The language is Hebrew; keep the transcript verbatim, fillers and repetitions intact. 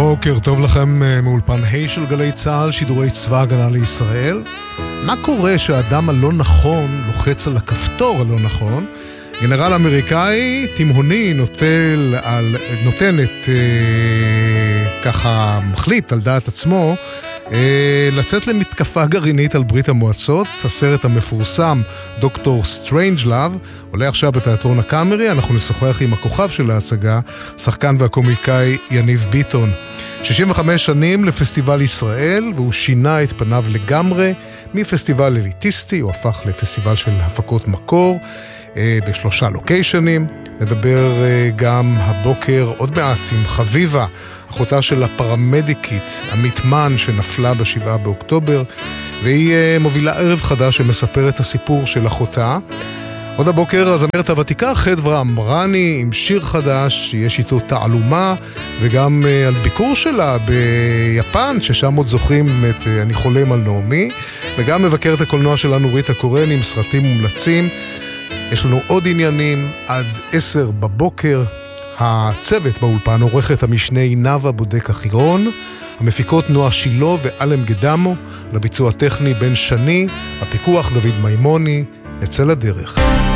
בוקר טוב לכם מאולפן ה' של גלי צהל, שידורי צבא הגנה לישראל. מה קורה שהאדם הלא נכון לוחץ על הכפתור הלא נכון? גנרל אמריקאי תימהוני נוטל על, נותנת אה, ככה מחליט על דעת עצמו אה, לצאת למתקפה גרעינית על ברית המועצות. הסרט המפורסם דוקטור סטרנג'לאב עולה עכשיו בתיאטרון הקאמרי. אנחנו נשוחח עם הכוכב של ההצגה, שחקן והקומיקאי יניב ביטון. שישים וחמש שנים לפסטיבל ישראל, והוא שינה את פניו לגמרי. מפסטיבל אליטיסטי הוא הפך לפסטיבל של הפקות מקור בשלושה לוקיישנים. נדבר גם הבוקר עוד מעט עם חביבה, אחותה של הפרמדיקית המתמן שנפלה בשבעה באוקטובר, והיא מובילה ערב חדש שמספר את הסיפור של אחותה. עוד הבוקר הזמרת הוותיקה חדווה אמרני עם שיר חדש שיש איתו תעלומה, וגם על ביקור שלה ביפן, ששם עוד זוכרים את אני חולם על נעמי, וגם מבקרת הקולנוע שלנו ריטה קורן עם סרטים מומלצים. יש לנו עוד עניינים עד עשר בבוקר. הצוות באולפן, עורכת המשנה נאווה בודק החירון, המפיקות נועה שילו ואלם גדמו, לביצוע טכני בן שני, הפיקוח דוד מימוני. נצא לדרך.